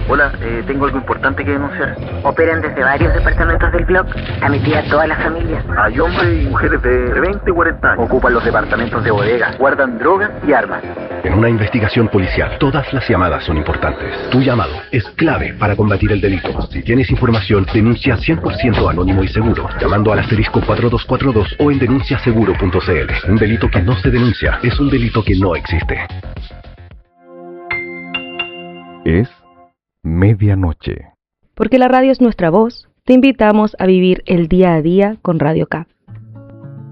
Hola, tengo algo importante que denunciar. Operan desde varios departamentos del blog, a mi tía toda la familia. Hay hombres y mujeres de 20 y 40 años. Ocupan los departamentos de bodega, guardan drogas y armas. En una investigación policial, todas las llamadas son importantes. Tu llamado es clave para combatir el delito. Si tienes información, denuncia 100% anónimo y seguro, llamando al asterisco 4242 o en denunciaseguro.cl. Un delito que no se denuncia es un delito que no existe. Es medianoche. Porque la radio es nuestra voz, te invitamos a vivir el día a día con Radio CAF.